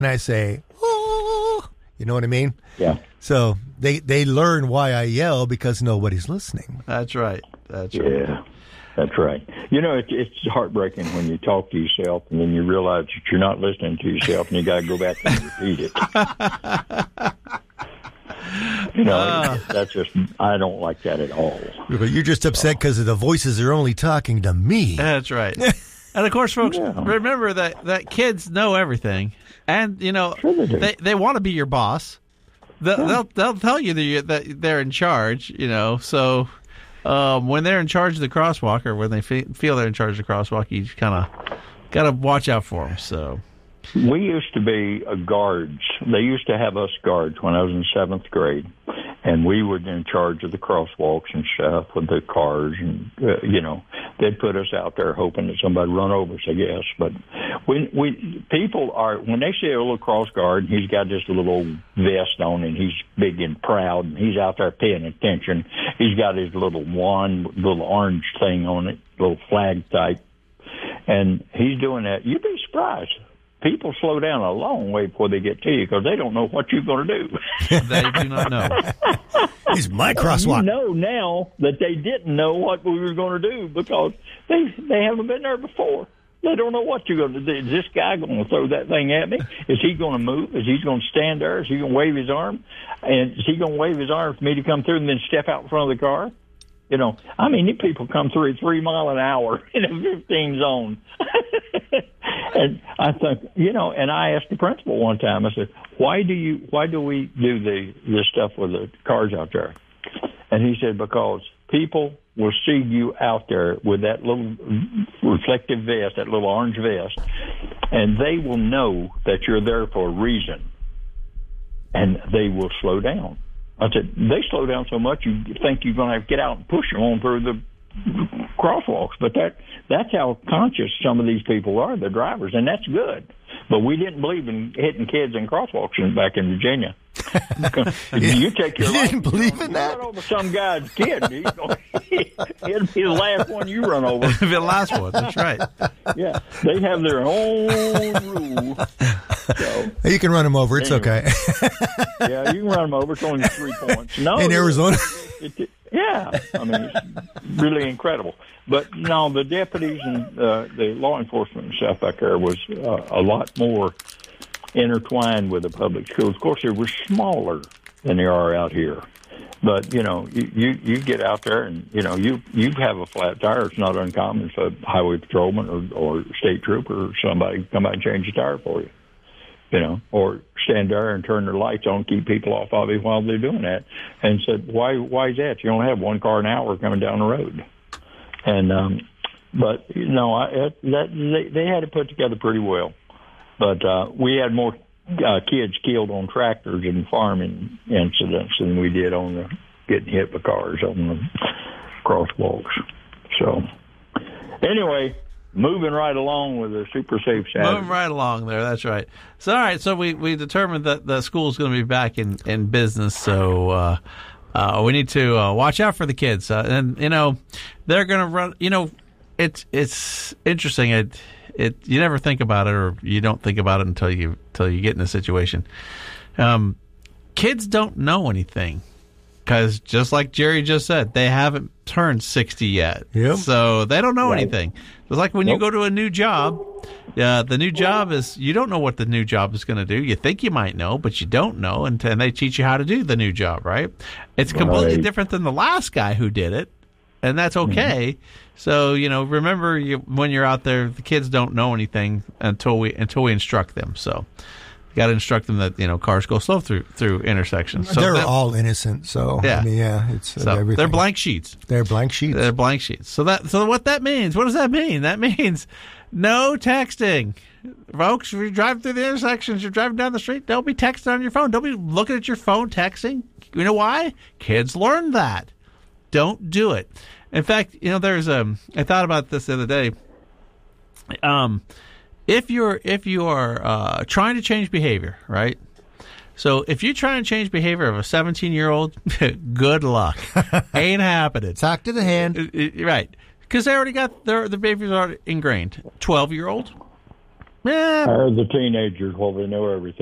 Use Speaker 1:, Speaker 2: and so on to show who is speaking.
Speaker 1: and I say, oh, you know what I mean?
Speaker 2: Yeah.
Speaker 1: So they learn why I yell because nobody's listening.
Speaker 3: That's right. That's right.
Speaker 2: Yeah, that's right. It's heartbreaking when you talk to yourself and then you realize that you're not listening to yourself and you got to go back and repeat it. That's just, I don't like that at all.
Speaker 1: You're just upset because the voices are only talking to me.
Speaker 3: That's right. And of course, folks, remember that kids know everything, and
Speaker 2: Sure
Speaker 3: they want to be your boss. They'll tell you that they're in charge. So when they're in charge of the crosswalk, or when they feel they're in charge of the crosswalk, you kind of got to watch out for them. So.
Speaker 2: We used to be guards. They used to have us guards when I was in 7th grade, and we were in charge of the crosswalks and stuff with the cars, and they'd put us out there hoping that somebody would run over us, I guess. But when they see a little cross guard, and he's got this little vest on, and he's big and proud, and he's out there paying attention. He's got his little wand, little orange thing on it, little flag type, and he's doing that. You'd be surprised. People slow down a long way before they get to you because they don't know what you're going to do.
Speaker 3: They do not know.
Speaker 1: He's my crosswalk.
Speaker 2: You know now that they didn't know what we were going to do because they haven't been there before. They don't know what you're going to do. Is this guy going to throw that thing at me? Is he going to move? Is he going to stand there? Is he going to wave his arm? And is he going to wave his arm for me to come through and then step out in front of the car? These people come through 3 mile an hour in a 15 zone. And I think, and I asked the principal one time, I said, why do we do this stuff with the cars out there? And he said, because people will see you out there with that little reflective vest, that little orange vest, and they will know that you're there for a reason, and they will slow down. I said, they slow down so much you think you're going to have to get out and push them on through the crosswalks. But that's how conscious some of these people are, the drivers, and that's good. But we didn't believe in hitting kids in crosswalks back in Virginia. You take your life.
Speaker 1: Didn't believe in that?
Speaker 2: Run over some guy's kid. It'll be the last one you run over.
Speaker 3: The last one, that's right.
Speaker 2: Yeah, they have their own rule. So,
Speaker 1: you can run them over. It's okay.
Speaker 2: Yeah, you can run them over. It's only 3 points. No,
Speaker 1: in Arizona?
Speaker 2: Yeah, it's really incredible. But no, the deputies and the law enforcement and stuff back there was a lot more intertwined with the public schools. Of course, they were smaller than they are out here. But, you get out there and, you have a flat tire. It's not uncommon for a highway patrolman or state trooper or somebody come out and change the tire for you. Or stand there and turn their lights on, keep people off of it while they're doing that. And said, why is that? You only have 1 car an hour coming down the road. And, but, they had it put together pretty well. But we had more kids killed on tractors and farming incidents than we did on getting hit by cars on the crosswalks. So, anyway, moving right along with the Super Safe Saturday.
Speaker 3: Moving right along there, that's right. So, all right, so we determined that the school's going to be back in business, so we need to watch out for the kids. And, they're going to run, it's interesting. You never think about it, or you don't think about it until you get in a situation. Kids don't know anything because, just like Jerry just said, they haven't turned 60 yet.
Speaker 1: Yep.
Speaker 3: So they don't know anything. It's like when you go to a new job. The new job is, you don't know what the new job is going to do. You think you might know, but you don't know, and they teach you how to do the new job, right? It's completely different than the last guy who did it. And that's okay. Mm-hmm. So, remember when you're out there, the kids don't know anything until we instruct them. So, you got to instruct them that, cars go slow through intersections. So
Speaker 1: they're all innocent. So,
Speaker 3: yeah.
Speaker 1: It's
Speaker 3: everything. They're blank sheets.
Speaker 1: They're blank sheets.
Speaker 3: So what that means, what does that mean? That means no texting. Folks, if you're driving through the intersections, you're driving down the street, don't be texting on your phone. Don't be looking at your phone texting. You know why? Kids learn that. Don't do it. In fact, there's I thought about this the other day. If you are trying to change behavior, right? So if you're trying to change behavior of a 17-year-old, good luck. Ain't happening.
Speaker 1: Talk to the hand.
Speaker 3: Right. Because they already got their behaviors are ingrained. 12-year-old, Yeah.
Speaker 2: Or the teenagers, well, they know everything.